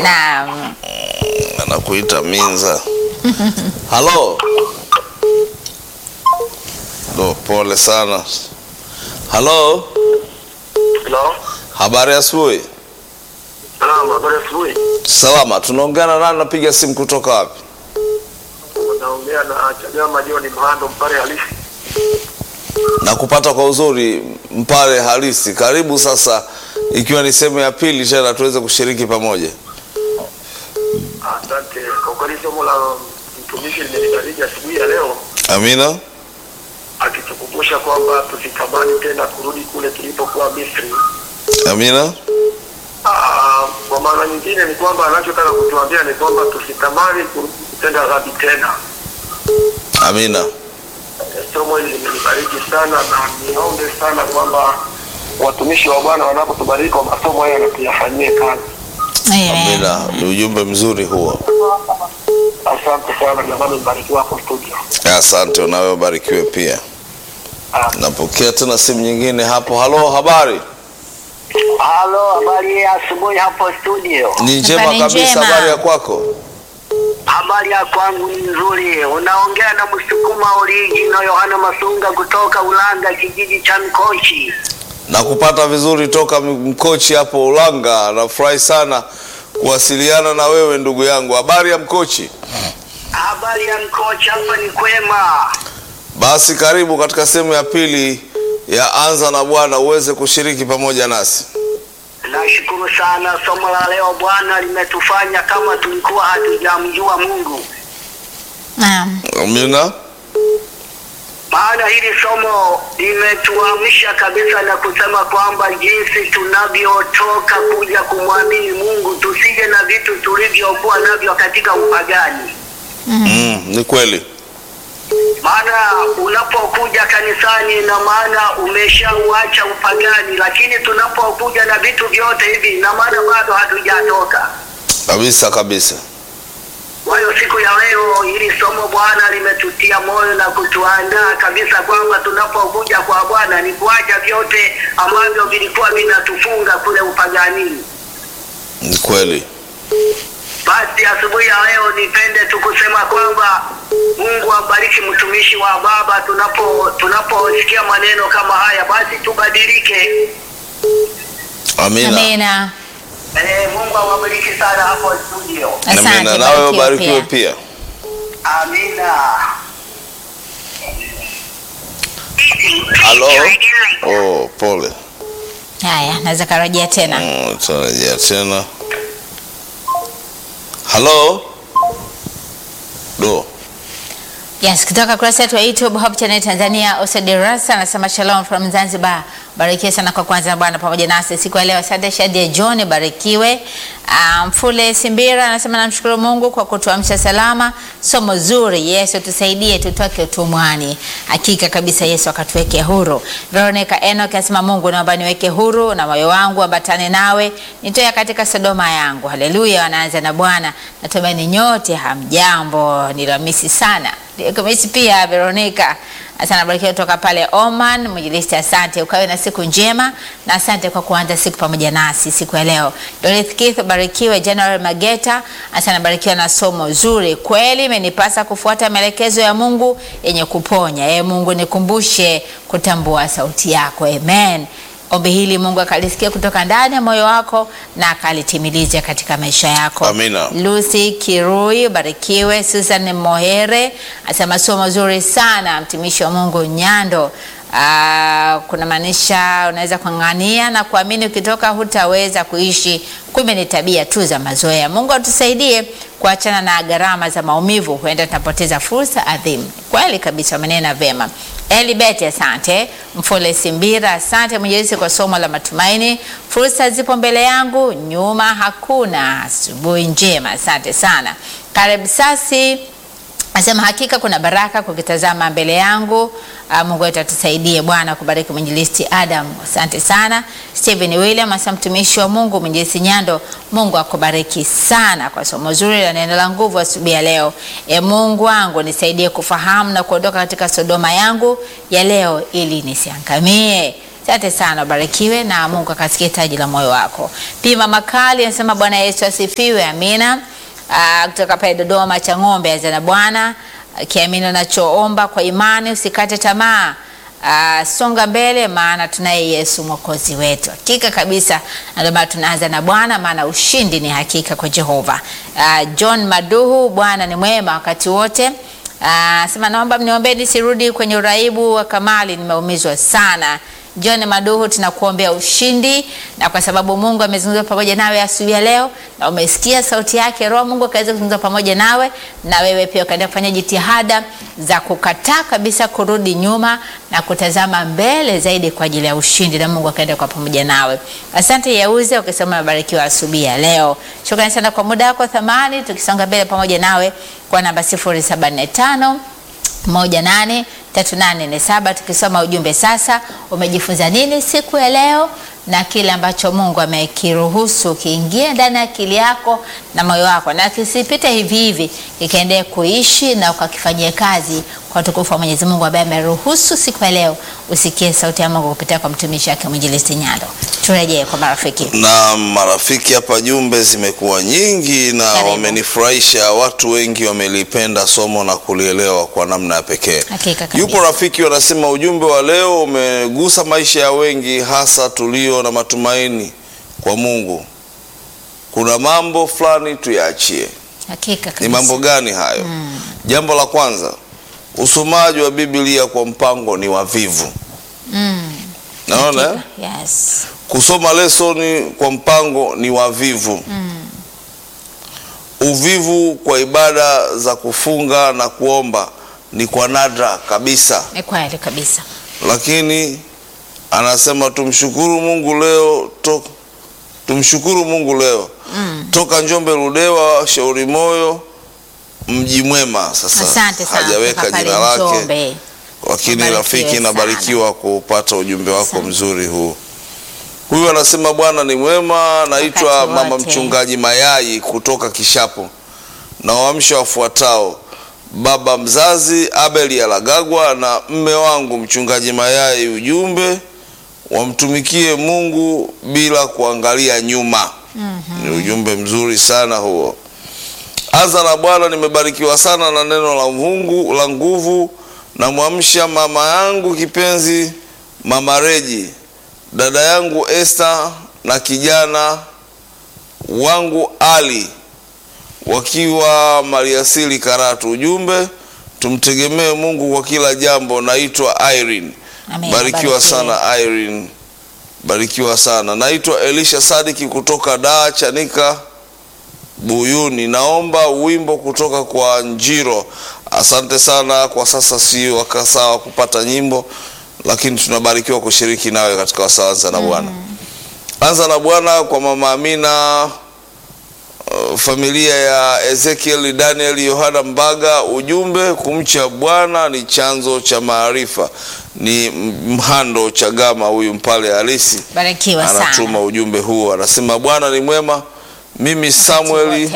Naam. Anakuita Minza. Halo. Pole sana. Halo. Hello. Habari ya asubuhi. Salama, habari asubuhi. Salama. Tunaongea na nani? Napiga simu kutoka wapi? Naongea na Chagama John Mhando, Mpare halisi. Na kupata kwa uzuri, Mpare halisi. Karibu sasa, ikiwa ni sehemu ya pili tena tuweze kushiriki pamoja. Asante. Kwa kweli somo la mtumishi limenibariki asubuhi ya leo, Amina. akitukumbusha kwamba tusitamani tena kurudi kule tulipokuwa Misri. Amina. Kwa maana nyingine ni kwamba anachotaka kutuambia ni kwamba tusitamani kutenda dhambi tena. Amina. Somo hili limenibariki sana, na niombe sana kwamba watumishi wa Bwana wanapotubariki kwa masomo haya na tuyafanyie kazi. Amina. Ni ujumbe mzuri huo. Asante sana jamani, mbarikiwa hapo studio. Asante, unawe ubarikiwe pia. Napokea tena simu nyingine hapo. Halo, habari? Halo, habari ya asubuhi hapo studio. Ni njema Habari kabisa. njema. Habari ya kwako? Habari ya kwangu ni nzuri. Unaongea na Msukuma original Yohana Masunga kutoka Ulanga, kijiji cha Mkochi. Na kupata vizuri toka Mkochi hapo Ulanga. Nafurahi sana kuwasiliana na wewe ndugu yangu. Habari ya Mkochi? Habari ya Mkochi hapa ni kwema. Basi karibu katika sehemu ya pili ya Anza na Bwana uweze kushiriki pamoja nasi. Nashukuru sana, somo la leo Bwana limetufanya kama tulikuwa hatujamjua Mungu. Naam. Amina. Maana hili somo limetuamsha kabisa na kusema kwamba jinsi tunavyotoka kuja kumwamini Mungu, tusije na vitu tulivyokuwa navyo katika upagani. Ni kweli. Maana unapokuja kanisani na maana umeshauacha upagani, lakini tunapokuja na vitu vyote hivi na maana bado hatujatoka. Kabisa kabisa. Kwa hiyo siku ya leo hili somo Bwana limetutia moyo na kutuandaa kabisa kwamba tunapokuja kwa Bwana ni kuacha vyote ambavyo vilikuwa vinatufunga kule upaganini. Ni kweli. Basi asubuhi ya leo nipende tu kusema kwamba Mungu ambariki mtumishi wa Baba. Tunaposikia maneno kama haya, basi tubadilike. Amina. Amina. Mungu awabariki sana hapo studio. Asante, Amina. Nawe barikiwe ubarikiwe pia. pia. Amina. Halo. Oh, pole. Haya, naweza karejea tena. Tutarejea tena. Halo. Yes, kutoka kurasa yetu ya YouTube Hope Channel Tanzania, Osedirasa anasema shalom from Zanzibar. Barikiwe sana kwa kwanza na Bwana pamoja nasi siku ya leo. Asante Shadia John, barikiwe. Mfule Simbira anasema namshukuru Mungu kwa kutuamsha salama. Somo zuri. Yesu tusaidie tutoke utumwani. Hakika kabisa Yesu akatuweke huru. Veronica Enoch anasema Mungu naomba niweke huru na moyo wangu ambatane nawe. Nitoe katika Sodoma yangu. Haleluya. Wanaanza na Bwana. Natumaini nyote hamjambo. Nilamisi sana. Kumisi pia Veronica. Asante, barikiwa kutoka pale Oman. Mwinjilisti, asante, ukawe na siku njema na asante kwa kuanza siku pamoja nasi siku ya leo. Dorothy Keith, barikiwe. General Mageta, asante, barikiwa na somo zuri. Kweli imenipasa kufuata maelekezo ya Mungu yenye kuponya. Mungu nikumbushe kutambua sauti yako. Amen. Ombi hili Mungu akalisikia kutoka ndani ya moyo wako na akalitimilize katika maisha yako. Amina. Lucy Kirui, barikiwe. Susan Mohere, asema somo zuri sana mtumishi wa Mungu Nyando. Kuna maanisha unaweza kung'ang'ania na kuamini ukitoka hutaweza kuishi, kumbe ni tabia tu za mazoea. Mungu atusaidie kuachana na gharama za maumivu, huenda tunapoteza fursa adhimu. Kweli kabisa, umenena vema. Elibet, asante. Mfole Simbira, asante Mwenyezi kwa somo la matumaini. Fursa zipo mbele yangu, nyuma hakuna. Asubuhi njema, asante sana. Karibu sasi, asema hakika kuna baraka kukitazama mbele yangu. Mungu wetu atusaidie. Bwana kubariki mwinjilisti Adam. Asante sana. Steven William, asema mtumishi wa Mungu mwinjilisti Nyando, Mungu akubariki sana kwa somo zuri la neno la nguvu asubuhi ya leo. Mungu wangu nisaidie kufahamu na kuondoka katika Sodoma yangu ya leo ili nisiangamie. Asante sana, barikiwe na Mungu akasikie taji la moyo wako. Pia Mama Kali anasema Bwana Yesu asifiwe, amina. Kutoka pale Dodoma Chang'ombe, azana Bwana kiamini unachoomba kwa imani, usikate tamaa. Songa mbele, maana tunaye Yesu mwokozi wetu. Hakika kabisa, ndio maana tunaanza na Bwana, maana ushindi ni hakika kwa Jehova. John Maduhu, Bwana ni mwema wakati wote. Sema naomba mniombee nisirudi kwenye uraibu wa kamali, nimeumizwa sana. John Maduhu, tunakuombea ushindi, na kwa sababu Mungu amezungumza pamoja nawe asubuhi ya leo na umesikia sauti yake, Roho Mungu akaweza kuzungumza pamoja nawe, na wewe pia ukaenda kufanya jitihada za kukataa kabisa kurudi nyuma na kutazama mbele zaidi kwa ajili ya ushindi, na Mungu akaenda kwa pamoja nawe. Asante Yauze, ukisema mabarikiwa asubuhi ya leo. Shukrani sana kwa muda wako thamani, tukisonga mbele pamoja nawe kwa namba 075 183847 tukisoma ujumbe sasa. Umejifunza nini siku ya leo, na kile ambacho Mungu amekiruhusu kiingie ndani ya akili yako na moyo wako, na kisipite hivi hivi, ikaendelee kuishi na ukakifanyia kazi kwa utukufu wa Mwenyezi Mungu ambaye ameruhusu siku ya leo usikie sauti ya Mungu kupitia kwa mtumishi wake Mwinjilisti Nyando. Turejee kwa marafiki. Na marafiki, hapa jumbe zimekuwa nyingi na wamenifurahisha. Watu wengi wamelipenda somo na kulielewa kwa namna ya pekee. Yupo rafiki wanasema ujumbe wa leo umegusa maisha ya wengi, hasa tulio na matumaini kwa Mungu. Kuna mambo fulani tuyaachie. Hakika kabisa. Ni mambo gani hayo? Jambo la kwanza, usomaji wa Biblia kwa mpango ni wavivu. Naona? Yes. Kusoma lesoni kwa mpango ni wavivu. Uvivu kwa ibada za kufunga na kuomba ni kwa nadra kabisa. Ni kweli kabisa. Lakini anasema tumshukuru Mungu leo, tumshukuru Mungu leo. Toka Njombe Ludewa, Shauri Moyo, Mji Mwema. Sasa hajaweka jina lake, lakini rafiki, nabarikiwa kupata ujumbe wako mzuri huu. Huyu anasema Bwana ni mwema. Naitwa Mama Mchungaji Mayai kutoka Kishapo, na waamsha wafuatao: baba mzazi Abeli Alagagwa na mme wangu Mchungaji Mayai. Ujumbe, wamtumikie Mungu bila kuangalia nyuma. Ni ujumbe mzuri sana huo. Anza na Bwana, nimebarikiwa sana na neno la Mungu la nguvu. Na muamsha mama yangu kipenzi Mama Reji, dada yangu Esther na kijana wangu Ali wakiwa Maliasili Karatu. Ujumbe, tumtegemee Mungu kwa kila jambo. Naitwa Irene. Barikiwa sana Irene. Barikiwa sana. Naitwa Elisha Sadiki kutoka Dar Chanika Buyuni. Naomba wimbo kutoka kwa Njiro. Asante sana. Kwa sasa si wakasawa kupata nyimbo, lakini tunabarikiwa kushiriki nawe katika wasawanza na Bwana. Anza na Bwana kwa Mama Amina, familia ya Ezekiel Daniel Yohana Mbaga. Ujumbe, kumcha Bwana ni chanzo cha maarifa. Ni Mhando Chagama, huyu mpale halisi. Barikiwa sana. Anatuma ujumbe huo, anasema Bwana ni mwema. Mimi Samueli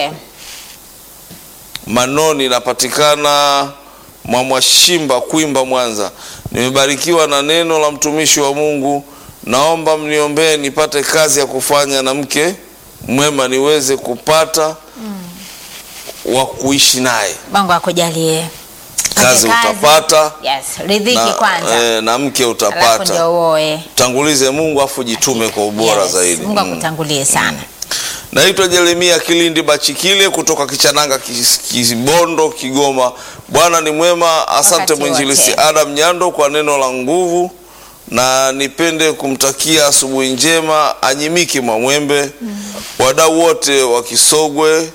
Manoni, napatikana Mwamwashimba Kwimba, Mwanza. Nimebarikiwa na neno la mtumishi wa Mungu. Naomba mniombee nipate kazi ya kufanya na mke mwema, niweze kupata wa kuishi naye. Mungu akujalie. Kazi utapata. Yes, ridhiki kwanza. Na mke utapata. Tangulize Mungu afu jitume kwa ubora zaidi. Mungu akutangulie sana. Naitwa Jeremia Kilindi Bachikile kutoka Kichananga Kibondo, Kigoma. Bwana ni mwema. Asante Mwinjilisti Adam Nyando kwa neno la nguvu, na nipende kumtakia asubuhi njema Anyimiki Mwamwembe, wadau wote wa Kisogwe,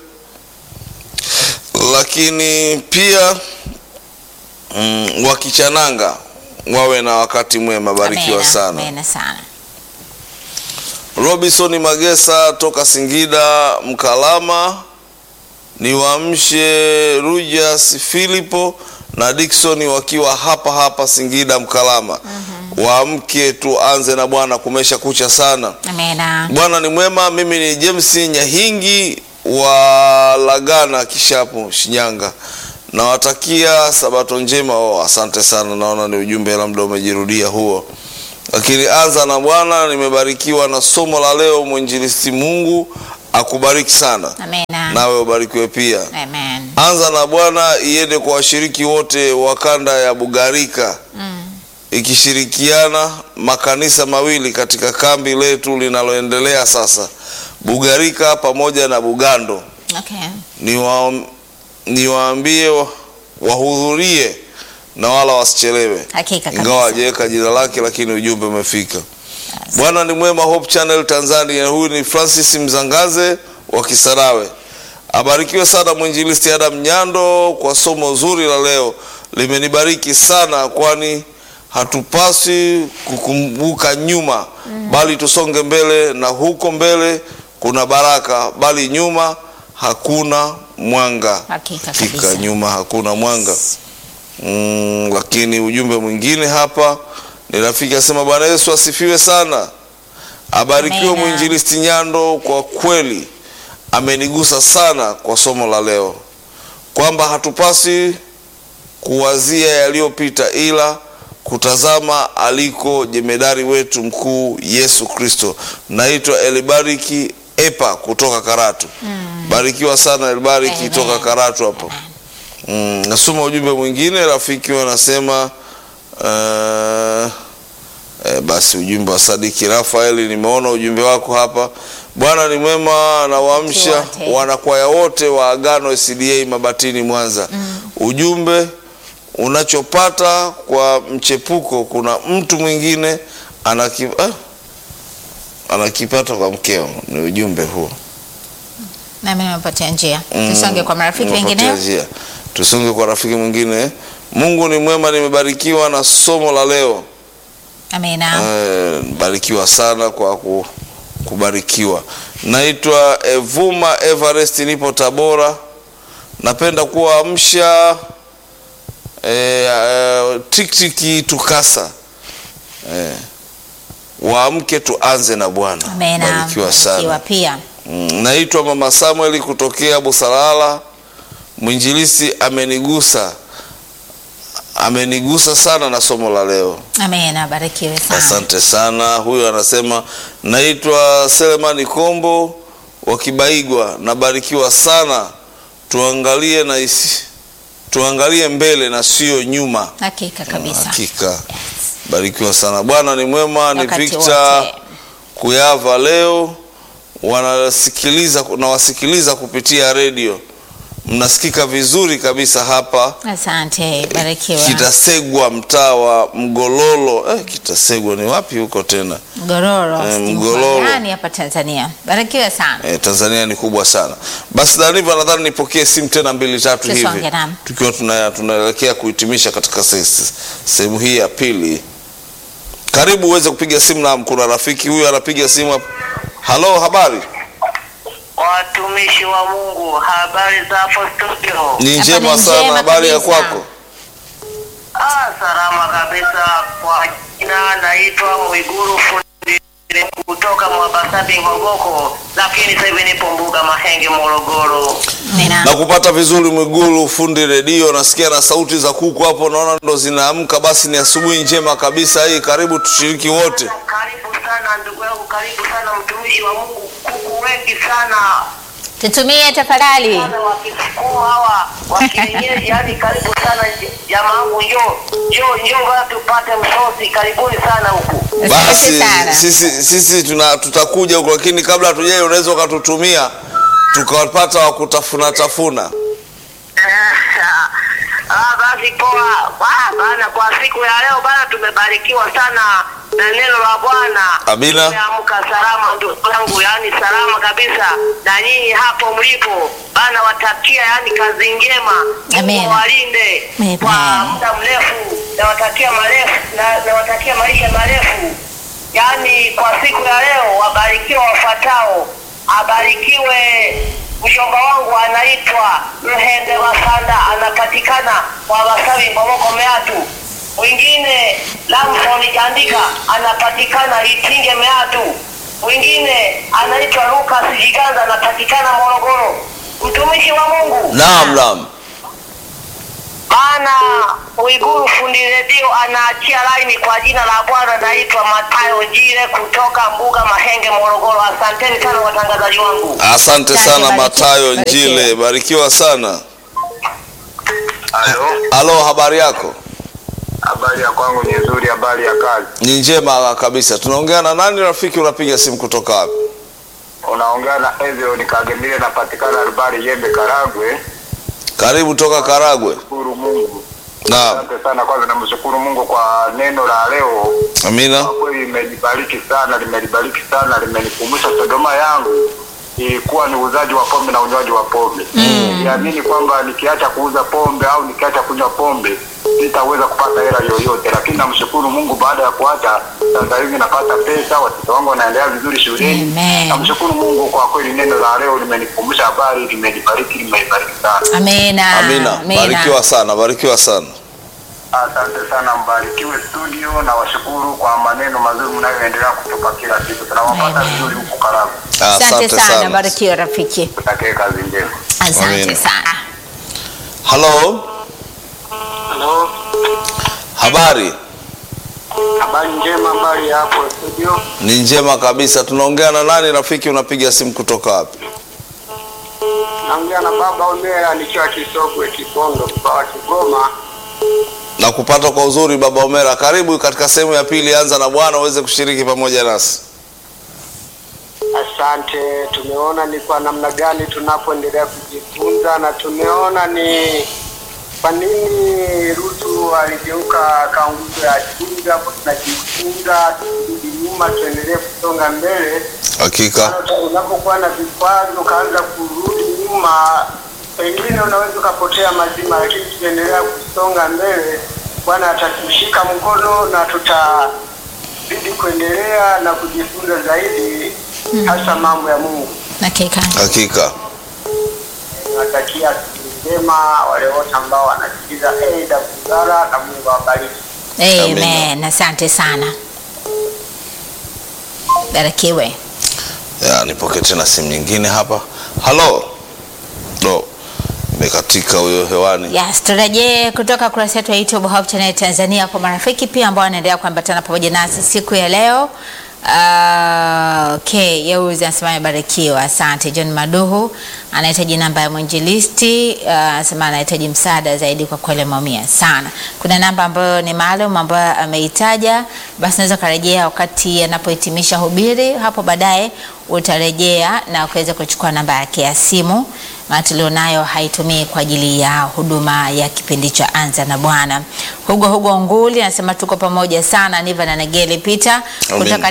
lakini pia wa Kichananga wawe na wakati mwema. Barikiwa sana. Amena sana. Robinson Magesa toka Singida Mkalama, niwaamshe Rujas Filipo na Dickson wakiwa hapa Singida Mkalama. Waamke tuanze na Bwana, kumesha kucha sana. Amena. Bwana ni mwema. Mimi ni James Nyahingi wa Lagana Kishapu Shinyanga. Nawatakia sabato njema. Asante sana. Naona ni ujumbe la muda umejirudia huo. Lakini anza na Bwana, nimebarikiwa na somo la leo. Mwinjilisti, Mungu akubariki sana. Amina. Nawe ubarikiwe pia. Amen. Anza na Bwana iende kwa washiriki wote wa kanda ya Bugarika, ikishirikiana makanisa mawili katika kambi letu linaloendelea sasa, Bugarika pamoja na Bugando. Okay. Niwaambie wahudhurie na wala wasichelewe. Hakika kabisa. Ingawa hajaweka jina lake, lakini ujumbe umefika. Yes. Bwana ni mwema. Hope Channel Tanzania. Huyu ni Francis Mzangaze wa Kisarawe. Abarikiwe sana mwinjilisti Adam Nyando kwa somo zuri la leo. Limenibariki sana, kwani hatupasi kukumbuka nyuma, bali tusonge mbele, na huko mbele kuna baraka, bali nyuma hakuna mwanga. Hakika nyuma hakuna mwanga. Lakini ujumbe mwingine hapa ni rafiki asema, Bwana Yesu asifiwe sana. Abarikiwe mwinjilisti Nyando, kwa kweli amenigusa sana kwa somo la leo, kwamba hatupasi kuwazia yaliyopita, ila kutazama aliko jemedari wetu mkuu Yesu Kristo. Naitwa Elibariki Epa kutoka Karatu. Barikiwa sana Elibariki kutoka Karatu hapo. Nasoma ujumbe mwingine. Rafiki wanasema basi ujumbe wa Sadiki Rafaeli, nimeona ujumbe wako hapa. Bwana ni mwema, na waamsha wanakwaya wote wa Agano SDA Mabatini Mwanza. Ujumbe, unachopata kwa mchepuko kuna mtu mwingine anakipata kwa mkeo. Ni ujumbe huo. Na mimi napatia njia. Tusonge kwa marafiki wengine. Tusonge kwa rafiki mwingine. Mungu ni mwema, nimebarikiwa na somo la leo. Amina. Barikiwa sana kwa kubarikiwa. Naitwa Evuma Everest, nipo Tabora. Napenda kuamsha tiktiki tukasa. Waamke tuanze na Bwana. Barikiwa sana. Pia. Naitwa Mama Samuel kutokea Busalala. Mwinjilisi amenigusa sana na somo la leo. Amina, barikiwe sana. Asante sana. Huyu anasema, naitwa Selemani Kombo wa Kibaigwa. Nabarikiwa sana. Tuangalie mbele na sio nyuma. Hakika kabisa. Hakika. Yes. Barikiwa sana. Bwana ni mwema. Ni Victor Kuyava. Leo wasikiliza kupitia radio. Mnasikika vizuri kabisa hapa. Asante, barikiwa. Kitasegwa, mtaa wa Mgololo. Kitasegwa ni wapi huko tena? Mgololo. Nani hapa Tanzania? Barikiwa sana. Tanzania ni kubwa sana. Basi Daniva, nadhani nipokee simu tena 2-3 hivi. Tukiwa tunaelekea kuhitimisha katika sehemu hii ya pili. Karibu uweze kupiga simu, na kuna rafiki huyu anapiga simu hapa. Halo, habari? Watumishi wa Mungu, habari za hapo studio? Ni njema sana. Habari ya kwako? Salama kabisa. Kwa jina naitwa Mwiguru Fundi kutoka Mwabasabi Ngogoko, lakini sasa hivi nipo Mbuga Mahenge Morogoro. Na kupata vizuri Mwiguru Fundi Radio. Nasikia na sauti za kuku hapo, naona ndo zinaamka. Basi ni asubuhi njema kabisa hii. Karibu tushiriki wote. Karibu sana ndugu yangu, karibu sana mtumishi wa Mungu. Kuku wengi sana. Tutumie tafadhali. Hawa wakienyeji, yani karibu sana jamaa wangu, njoo tupate msosi. Karibuni sana huku. Basi sisi tutakuja huko, lakini kabla tujai unaweza ukatutumia tukawapata wa kutafuna. Basi poa. Bana, kwa siku ya leo bana, tumebarikiwa sana na neno la Bwana. Amina. Tumeamka salama ndugu yangu, yani salama kabisa. Na nyinyi hapo mlipo bana, watakia yani kazi njema. Amina. Walinde kwa muda mrefu, na watakia maisha marefu. Yani kwa siku ya leo wabarikiwe wafuatao. Abarikiwe mshomba wangu anaitwa Ruhende Wasanda, anapatikana kwa Wasawi Ngomoko Meatu. Mwingine Lamson Jandika, anapatikana Itinge Meatu. Mwingine anaitwa Lucas Jiganza, anapatikana Morogoro. Mtumishi wa Mungu. Naam. Bana Uiguru fundi redio anaachia laini kwa jina la Bwana. Naitwa Matayo Njile kutoka Mbuga Mahenge, Morogoro. Asanteni sana watangazaji wangu. Asante sana Matayo Njile, barikiwa sana. Halo, habari yako? Habari ya kwangu ni nzuri, habari ya kazi? Ni njema kabisa. Tunaongea na nani rafiki, unapiga simu kutoka wapi? Unaongea na Ezio Nikagemile, napatikana Rubari Yembe, Karagwe. Karibu toka Karagwe. Shukuru Mungu. Naam. Asante sana, kwanza namshukuru Mungu kwa neno la leo. Amina. Kwa kweli limenibariki sana, limenikumbusha Sodoma yangu ilikuwa ni uuzaji wa pombe na unywaji wa pombe. Niamini kwamba nikiacha kuuza pombe au nikiacha kunywa pombe sitaweza kupata hela yoyote, lakini namshukuru Mungu baada ya kuacha sasa hivi napata pesa, watoto wangu wanaendelea vizuri shuleni. Namshukuru Mungu kwa kweli, neno la leo limenikumbusha habari, limenibariki sana. Amina. Amina. Barikiwa sana, barikiwa sana. Asante sana, mbarikiwe studio, na washukuru kwa maneno mazuri mnayoendelea kutupa kila siku. Tunawapata vizuri huko Karagwe. Asante sana, barikiwa rafiki. Tutakie kazi njema. Asante sana. Halo. Hello. Habari? Habari njema, habari hapo studio? Ni njema kabisa. Tunaongea na nani rafiki, unapiga simu kutoka wapi? Naongea na Baba Omera nikiwa Kisogwe, Kibondo, kwa Kigoma. Na kupata kwa uzuri Baba Omera. Karibu katika sehemu ya pili, anza na Bwana uweze kushiriki pamoja nasi. Asante. Tumeona ni kwa namna gani tunapoendelea kujifunza, na tumeona ni kwa nini Rutu aligeuka kaunguzo ya jinga. Hapo tunajifunza, turudi nyuma, tuendelee kusonga mbele. Hakika. Unapokuwa na vikwazo ukaanza kurudi nyuma, pengine unaweza ukapotea mazima, lakini tukiendelea kusonga mbele, Bwana atatushika mkono na tutazidi kuendelea na kujifunza zaidi, hasa mambo ya Mungu. Hakika. Hakika. Natakia siku njema wale wote ambao wanasikiza Aida Kuzara, na Mungu awabariki. Amen. Asante sana. Barikiwe. Nipokee tena simu nyingine hapa. Halo. No. Mekatika huyo hewani. Yes, turejee kutoka kurasa yetu ya YouTube Hope Channel Tanzania kwa marafiki pia ambao wanaendelea kuambatana pamoja nasi siku ya leo. Okay, Yeuza anasema barikiwa. Asante. John Maduhu anahitaji namba ya mwinjilisti, anasema anahitaji msaada zaidi, kwa kweli maumia sana. Kuna namba ambayo ni maalum ambayo ameitaja, basi naweza karejea wakati anapohitimisha hubiri, hapo baadaye utarejea na kuweza kuchukua namba yake ya simu, maana tulionayo haitumii kwa ajili ya huduma ya kipindi cha Anza na Bwana. Hugo Nguli anasema tuko pamoja sana. Niva na Nageli Peter kutoka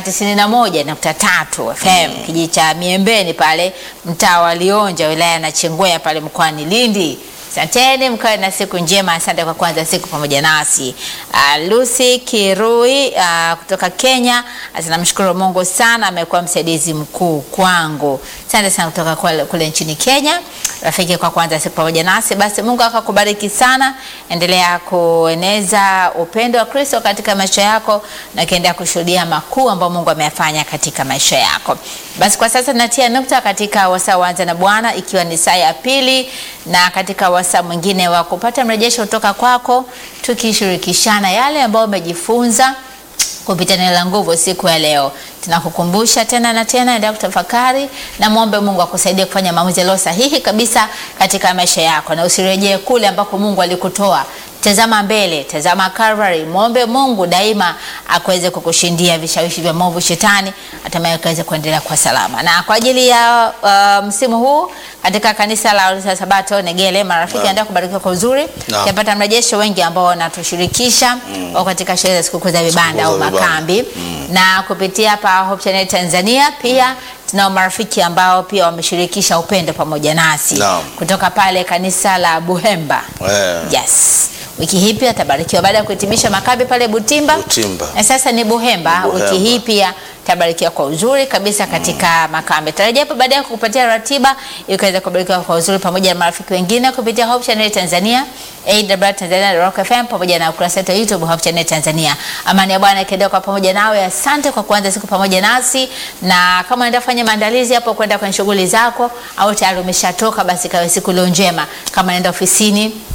91.3 FM kijiji cha Miembeni pale mtaa wa Lionja wilaya ya Nachingwea pale mkoani Lindi. Asanteni, mkawe na siku njema. Asante kwa kuanza siku pamoja nasi. Lucy Kirui kutoka Kenya anamshukuru Mungu sana, amekuwa msaidizi mkuu kwangu. Asante sana kutoka kule nchini Kenya, rafiki, kwa kuanza siku pamoja nasi. Basi Mungu akakubariki sana, endelea kueneza upendo wa Kristo katika maisha yako na kuendelea kushuhudia makuu ambayo Mungu ameyafanya katika maisha yako. Basi kwa sasa natia nukta katika wasaa wa Anza na Bwana, ikiwa ni saa ya pili, na katika wasaa mwingine wa kupata mrejesho kutoka kwako, tukishirikishana yale ambayo umejifunza kupitia neno la nguvu siku ya leo. Tunakukumbusha tena na tena, endelea kutafakari na muombe Mungu akusaidie kufanya maamuzi yaliyo sahihi kabisa katika maisha yako, na usirejee kule ambako Mungu alikutoa. Tazama mbele, tazama Calvary. Muombe Mungu daima akuweze kukushindia vishawishi vya mwovu shetani, hatimaye ukaweze kuendelea kwa salama. Na kwa ajili ya msimu huu katika kanisa la Sabato Negele, marafiki endelea kubarikiwa kwa uzuri. Yapata mrejesho wengi ambao wanatushirikisha au katika sherehe za sikukuu za vibanda au makambi. Na kupitia hapa Hope Channel Tanzania pia tunao marafiki ambao pia wameshirikisha upendo pamoja nasi kutoka pale kanisa la Buhemba. Yes. Wiki hii pia tabarikiwa baada ya kuhitimisha makambi pale Butimba. Na sasa ni Buhemba. Wiki hii pia tabarikiwa kwa uzuri kabisa katika makambi. Tarajia hapo baadaye kukupatia ratiba ili ukaweza kubarikiwa kwa uzuri pamoja na marafiki wengine kupitia Hope Channel Tanzania, AWR Tanzania, Rock FM pamoja na ukurasa wetu wa YouTube Hope Channel Tanzania. Amani ya Bwana ikiendelea kwa pamoja nawe. Asante kwa kuanza siku pamoja nasi, na kama unaenda kufanya maandalizi hapo kwenda kwenye shughuli zako au tayari umeshatoka, basi kawe siku leo njema. Kama unaenda ofisini,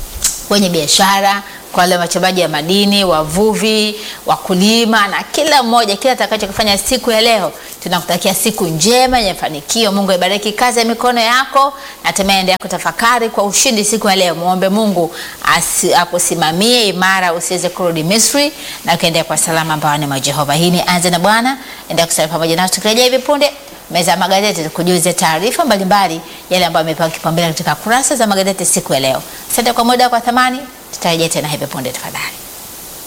wenye biashara, kwa wale wachimbaji wa madini, wavuvi, wakulima na kila mmoja, kila atakachokifanya siku ya leo. Tunakutakia siku njema yenye mafanikio. Mungu ibariki kazi ya mikono yako, na hatimaye endelea kutafakari kwa ushindi siku ya leo. Muombe Mungu akusimamie imara, usiweze kurudi Misri, na ukaendelea kwa salama mbaoni mwa Jehova. Hii ni Anza na Bwana. Endelea kusalia pamoja nasi, tukirejea hivi punde meza ya magazeti tukujuze taarifa mbalimbali yale ambayo yamepewa kipaumbele katika kurasa za magazeti siku ya leo. Asante kwa muda kwa thamani, tutarejea tena hivi punde tafadhali.